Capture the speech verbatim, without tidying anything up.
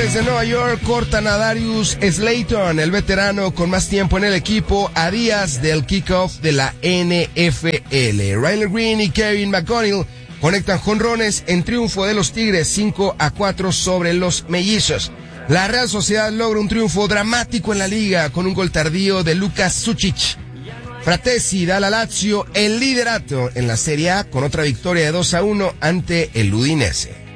Tigres de Nueva York cortan a Darius Slayton, el veterano con más tiempo en el equipo, a días del kickoff de la N F L. Riley Green y Kevin McConnell conectan jonrones en triunfo de los Tigres cinco a cuatro sobre los Mellizos. La Real Sociedad logra un triunfo dramático en la liga con un gol tardío de Lukas Sucic. Fratesi da a la Lazio el liderato en la Serie A con otra victoria de dos a uno ante el Udinese.